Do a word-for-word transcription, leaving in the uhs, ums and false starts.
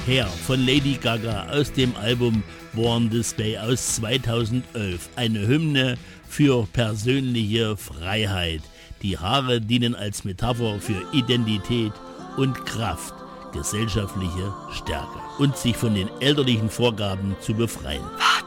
Hair von Lady Gaga aus dem Album Born This Way aus zweitausendelf. Eine Hymne für persönliche Freiheit. Die Haare dienen als Metapher für Identität und Kraft, gesellschaftliche Stärke und sich von den elterlichen Vorgaben zu befreien.